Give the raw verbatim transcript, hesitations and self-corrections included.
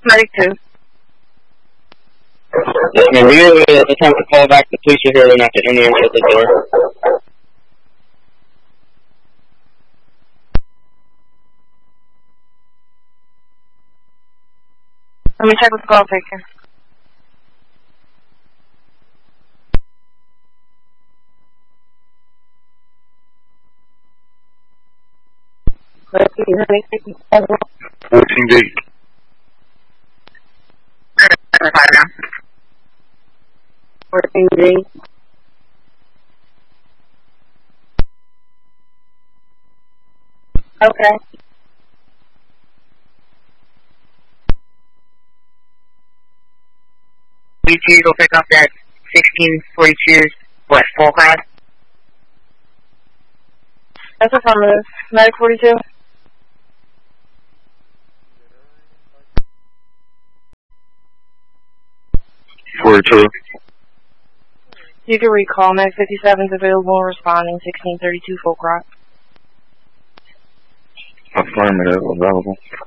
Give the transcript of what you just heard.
Medic two. Yes, ma'am. Do you have a attempt to call back? The police are here. They're not getting in there and shut the door. Let me check with the call taker. fourteen D. fourteen D. Okay. You two go pick up that sixteen forty-two West Full Class. That's affirmative. Medic forty-two. forty-two. You can recall. Medic fifty-seven is available and responding. sixteen thirty-two Full Cross. Affirmative, available.